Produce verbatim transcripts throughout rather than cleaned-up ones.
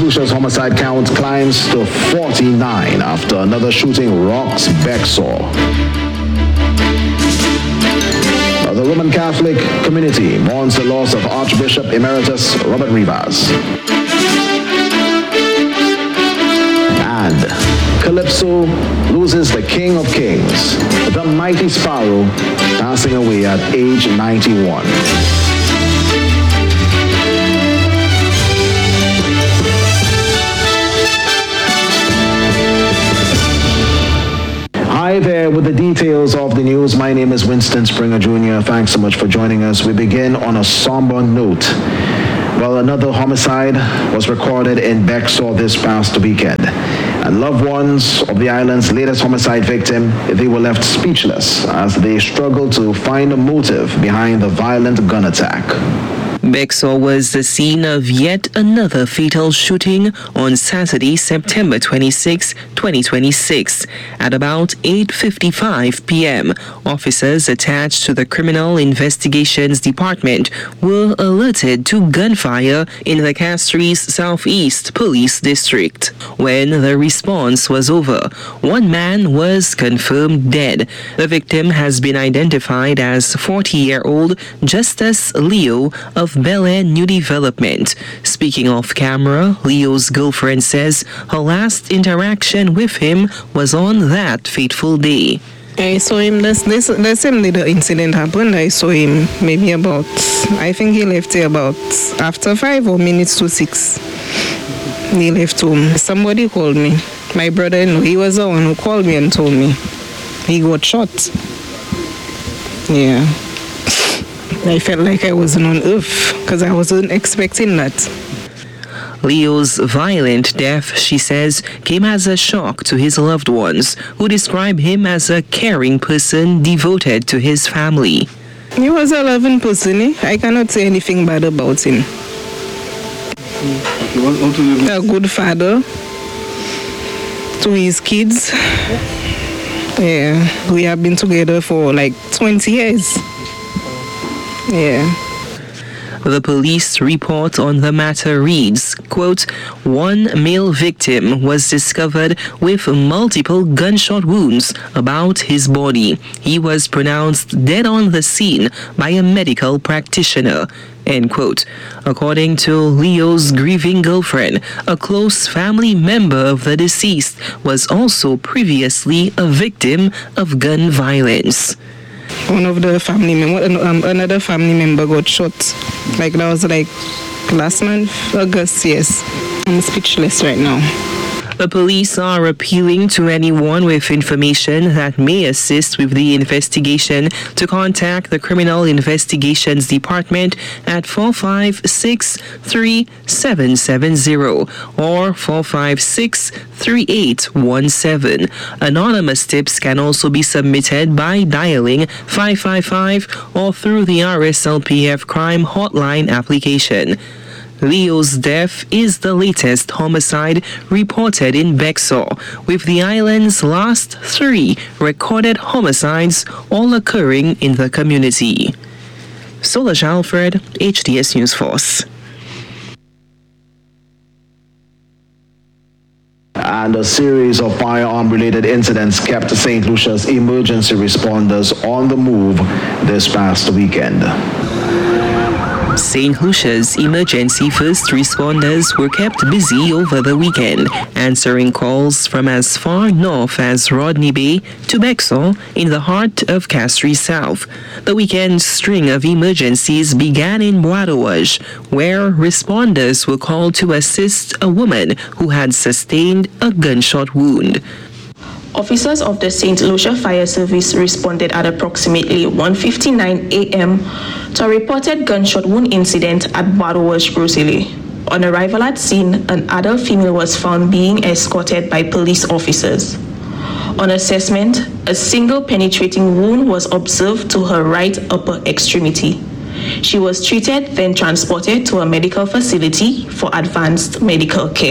Lucia's homicide count climbs to forty-nine after another shooting rocks Bexar. The Roman Catholic community mourns the loss of Archbishop Emeritus Robert Rivas. And Calypso loses the King of Kings, the mighty Sparrow, passing away at age ninety-one. Hi there with the details of the news. My name is Winston Springer Junior Thanks so much for joining us. We begin on a somber note. Well, another homicide was recorded in Bexar this past weekend. And loved ones of the island's latest homicide victim, they were left speechless as they struggled to find a motive behind the violent gun attack. Bexar was the scene of yet another fatal shooting on Saturday, September twenty-sixth, twenty twenty-six. At about eight fifty-five p.m., officers attached to the Criminal Investigations Department were alerted to gunfire in the Castries Southeast Police District. When the response was over, one man was confirmed dead. The victim has been identified as forty-year-old Justus Leo of Bel Air New Development. Speaking off camera, Leo's girlfriend says her last interaction with him was on that fateful day. I saw him, this, this, the same day the incident happened, I saw him maybe about, I think he left here about after five or minutes to six. He left home. Somebody called me. My brother-in-law, he was the one who called me and told me he got shot. Yeah. I felt like I wasn't on earth because I wasn't expecting that. Leo's violent death, she says, came as a shock to his loved ones, who describe him as a caring person devoted to his family. He was a loving person. Eh? I cannot say anything bad about him. A good father to his kids. Yeah, we have been together for like twenty years. Yeah. The police report on the matter reads, quote, one male victim was discovered with multiple gunshot wounds about his body. He was pronounced dead on the scene by a medical practitioner, end quote. According to Leo's grieving girlfriend, a close family member of the deceased was also previously a victim of gun violence. One of the family members, um, another family member got shot. Like that was like last month, August, yes. I'm speechless right now. The police are appealing to anyone with information that may assist with the investigation to contact the Criminal Investigations Department at four five six, three seven seven zero or four five six, three eight one seven. Anonymous tips can also be submitted by dialing five five five or through the R S L P F crime hotline application. Leo's death is the latest homicide reported in Bexar, with the island's last three recorded homicides all occurring in the community. Solange Alfred, H D S News Force. And a series of firearm-related incidents kept Saint Lucia's emergency responders on the move this past weekend. Saint Lucia's emergency first responders were kept busy over the weekend, answering calls from as far north as Rodney Bay to Bexar in the heart of Castries South. The weekend's string of emergencies began in Bois-de-Wages, where responders were called to assist a woman who had sustained a gunshot wound. Officers of the Saint Lucia Fire Service responded at approximately one fifty-nine a.m. to a reported gunshot wound incident at Bois-de-Wages, Brusili. On arrival at scene, an adult female was found being escorted by police officers. On assessment, a single penetrating wound was observed to her right upper extremity. She was treated, then transported to a medical facility for advanced medical care.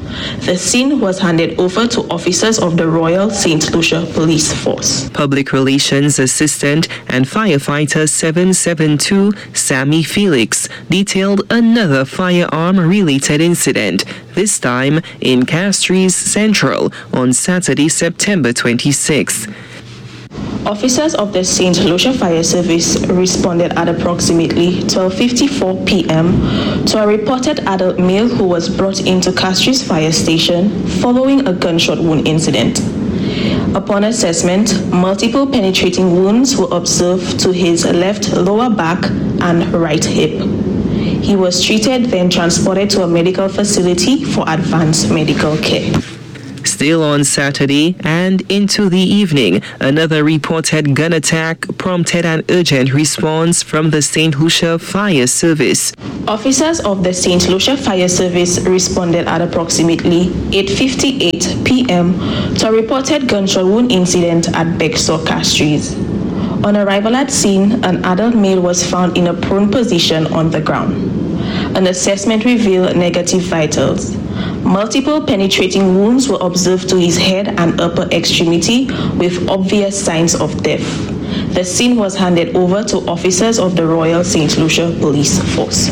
The scene was handed over to officers of the Royal Saint Lucia Police Force. Public Relations Assistant and Firefighter seven seven two Sammy Felix detailed another firearm-related incident, this time in Castries Central on Saturday, September twenty-sixth. Officers of the Saint Lucia Fire Service responded at approximately twelve fifty-four p.m. to a reported adult male who was brought into Castries Fire Station following a gunshot wound incident. Upon assessment, multiple penetrating wounds were observed to his left lower back and right hip. He was treated, then transported to a medical facility for advanced medical care. Still on Saturday and into the evening, another reported gun attack prompted an urgent response from the Saint Lucia Fire Service. Officers of the Saint Lucia Fire Service responded at approximately eight fifty-eight p.m. to a reported gunshot wound incident at Bexor Castries. On arrival at scene, an adult male was found in a prone position on the ground. An assessment revealed negative vitals. Multiple penetrating wounds were observed to his head and upper extremity with obvious signs of death. The scene was handed over to officers of the Royal Saint Lucia Police Force.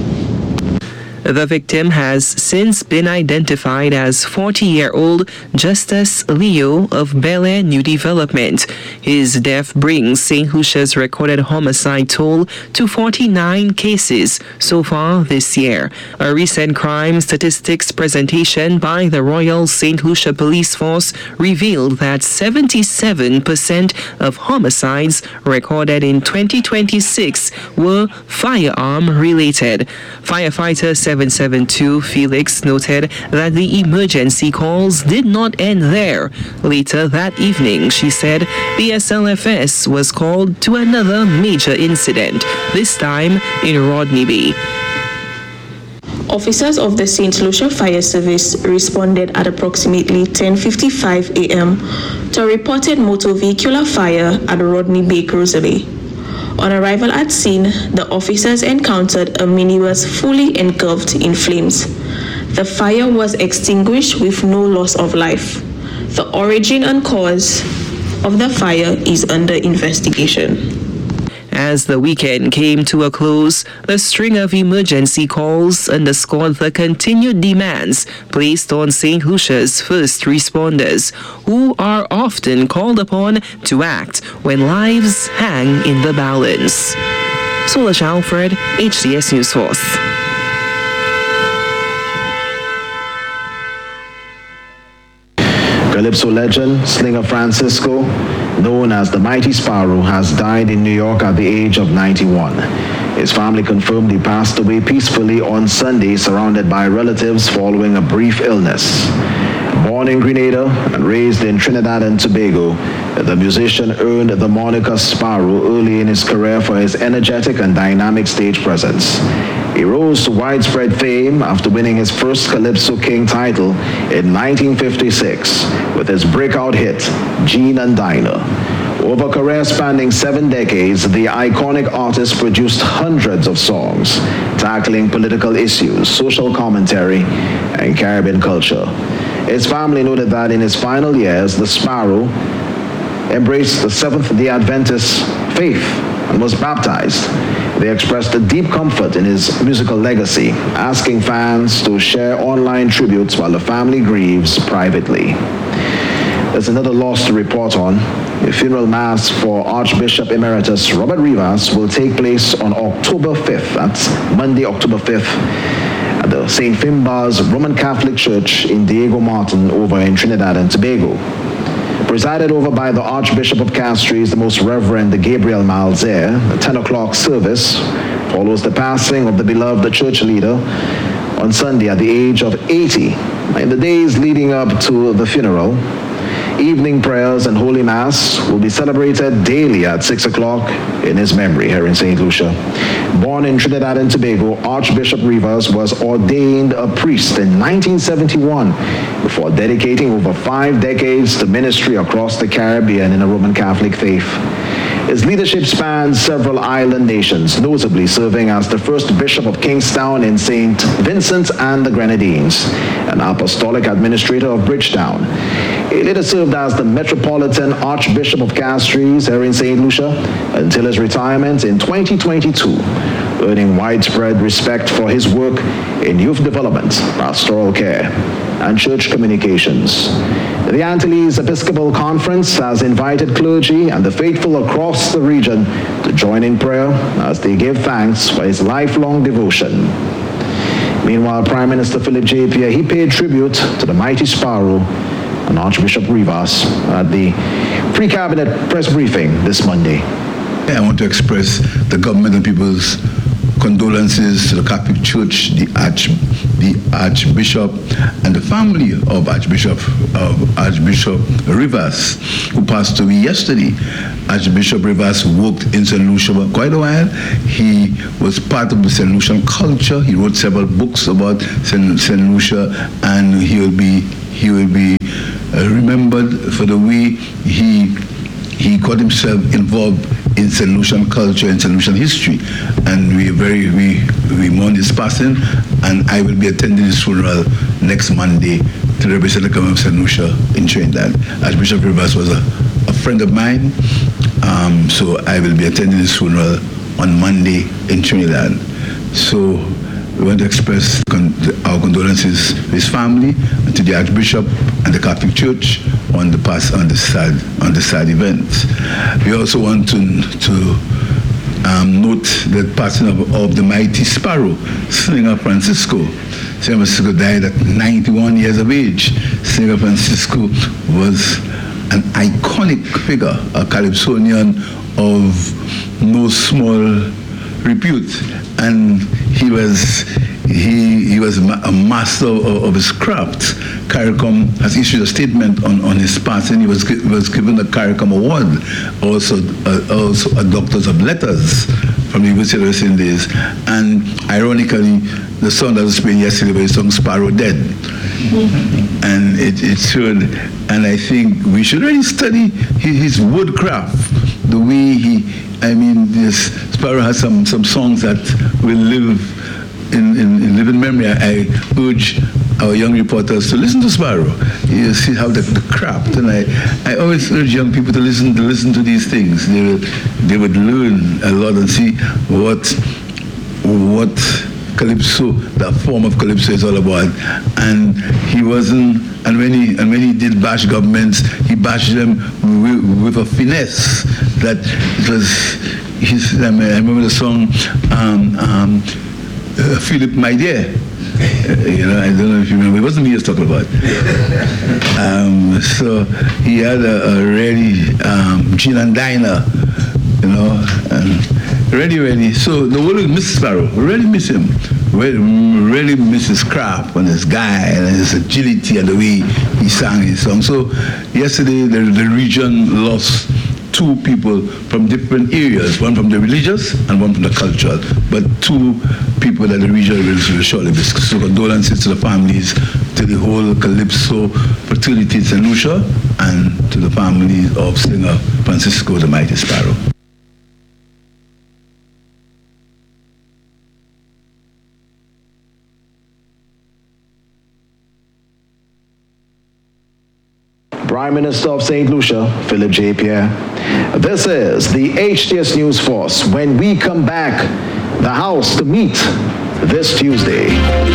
The victim has since been identified as forty-year-old Justus Leo of Bel Air New Development. His death brings Saint Lucia's recorded homicide toll to forty-nine cases so far this year. A recent crime statistics presentation by the Royal Saint Lucia Police Force revealed that seventy-seven percent of homicides recorded in twenty twenty-six were firearm-related. Firefighter seven seven two Felix noted that the emergency calls did not end there. Later that evening, she said, the S L F S was called to another major incident, this time in Rodney Bay. Officers of the Saint Lucia Fire Service responded at approximately ten fifty-five a.m. to a reported motor vehicular fire at Rodney Bay Cruiserway. On arrival at scene, the officers encountered a minibus fully engulfed in flames. The fire was extinguished with no loss of life. The origin and cause of the fire is under investigation. As the weekend came to a close, the string of emergency calls underscored the continued demands placed on Saint Lucia's first responders, who are often called upon to act when lives hang in the balance. Solange Alfred, H C S News Force. Calypso legend Slinger Francisco, known as the Mighty Sparrow, has died in New York at the age of ninety-one. His family confirmed he passed away peacefully on Sunday, surrounded by relatives following a brief illness. Born in Grenada and raised in Trinidad and Tobago, the musician earned the moniker Sparrow early in his career for his energetic and dynamic stage presence. He rose to widespread fame after winning his first Calypso King title in nineteen fifty-six with his breakout hit, Gene and Dinah. Over a career spanning seven decades, the iconic artist produced hundreds of songs tackling political issues, social commentary, and Caribbean culture. His family noted that in his final years, the Sparrow embraced the Seventh-day Adventist faith and was baptized. They expressed a deep comfort in his musical legacy, asking fans to share online tributes while the family grieves privately. There's another loss to report on. The funeral mass for Archbishop Emeritus Robert Rivas will take place on October fifth. That's Monday, October fifth, at the Saint Finbar's Roman Catholic Church in Diego Martin over in Trinidad and Tobago. Presided over by the Archbishop of Castries, the Most Reverend Gabriel Malzer, the ten o'clock service follows the passing of the beloved church leader on Sunday at the age of eighty. In the days leading up to the funeral, evening prayers and Holy Mass will be celebrated daily at six o'clock in his memory here in Saint Lucia. Born in Trinidad and Tobago, Archbishop Rivas was ordained a priest in nineteen seventy-one before dedicating over five decades to ministry across the Caribbean in the Roman Catholic faith. His leadership spans several island nations, notably serving as the first Bishop of Kingstown in Saint Vincent and the Grenadines, an apostolic administrator of Bridgetown. He later served as the Metropolitan Archbishop of Castries here in Saint Lucia until his retirement in twenty twenty-two, earning widespread respect for his work in youth development, pastoral care, and church communications. The Antilles Episcopal Conference has invited clergy and the faithful across the region to join in prayer as they give thanks for his lifelong devotion. Meanwhile, Prime Minister Philip J. Pierre, he paid tribute to the mighty Sparrow and Archbishop Rivas at the pre-cabinet press briefing this Monday. I want to express the government and people's condolences to the Catholic Church, the Arch, the Archbishop, and the family of Archbishop of Archbishop Rivas, who passed away yesterday. Archbishop Rivas worked in Saint Lucia for quite a while. He was part of the Saint Lucian culture. He wrote several books about Saint, Saint Lucia, and he will be he will be uh, remembered for the way he he got himself involved in Saint Lucian culture and Saint Lucian history, and we very we we mourn his passing. And I will be attending his funeral next Monday to represent the government of Saint Lucia in Trinidad. Archbishop Rivas was a, a friend of mine, um, so I will be attending his funeral on Monday in Trinidad. So we want to express con- our condolences to his family and to the Archbishop and the Catholic Church on the past on the sad on the sad events. We also want to to um, note the passing of, of the mighty Sparrow, Singer Francisco. Singer Francisco died at ninety-one years of age. Singer Francisco was an iconic figure, a Calypsonian of no small repute, and he was he he was a master of, of his craft. CARICOM has issued a statement on, on his passing. He was was given a CARICOM award, also uh, also a Doctors of Letters from the University of West Indies. And ironically, the song that was playing yesterday was the song "Sparrow Dead," mm-hmm. and it it should. And I think we should really study his, his woodcraft, the way he. I mean, this Sparrow has some, some songs that will live in, in, in living memory. I, I urge our young reporters to listen to Sparrow. You see how the, the craft, and I, I always urge young people to listen to listen to these things. They will, they would learn a lot and see what what Calypso, that form of Calypso, is all about. And he wasn't. And when he and when he did bash governments, he bashed them with, with a finesse that it was. His, I, mean, I remember the song um, um, uh, "Philip, My Dear." Uh, you know, I don't know if you remember. It wasn't me he was talking about. um, so he had a, a really um, Gin and Diner, you know, and really, really. So the world miss Sparrow. Really miss him. Really, really miss his craft and his guy and his agility and the way he sang his song. So yesterday the, the region lost two people from different areas, one from the religious and one from the cultural, but two people that the region will surely miss. So condolences to the families, to the whole Calypso fraternity in Saint Lucia, and to the family of Singer Francisco, the mighty Sparrow. Prime Minister of Saint Lucia, Philip J. Pierre. This is the H T S News Force. When we come back, the House to meet this Tuesday.